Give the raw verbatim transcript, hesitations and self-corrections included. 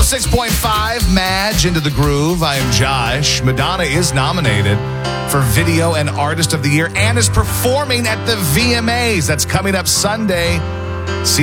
six point five, Madge, Into the Groove. I am Josh. Madonna is nominated for Video and Artist of the Year and is performing at the V M As. That's coming up Sunday. See